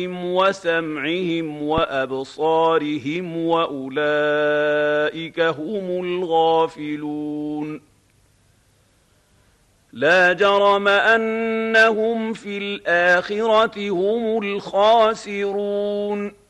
وسمعهم وأبصارهم وأولئك هم الغافلون لا جرم أنهم في الآخرة هم الخاسرون